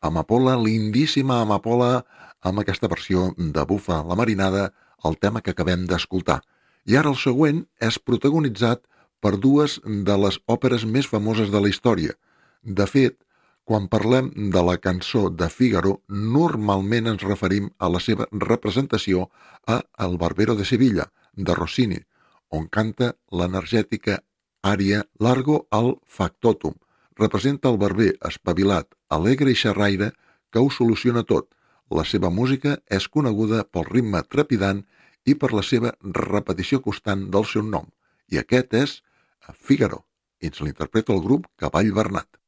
Amapola, lindíssima Amapola, amb aquesta versió de Bufa la Marinada, el tema que acabem d'escoltar. I ara el següent és protagonitzat per dues de les òperes més famoses de la història. De fet, quan parlem de la cançó de Fígaro, normalment ens referim a la seva representació a El Barbero de Sevilla, de Rossini, on canta l'energètica ària Largo al Factotum. Representa el barber espavilat, alegre i xerraire que ho soluciona tot. La seva música és coneguda pel ritme trepidant i per la seva repetició constant del seu nom. I aquest és Fígaro, i ens l'interpreta el grup Cavall Bernat.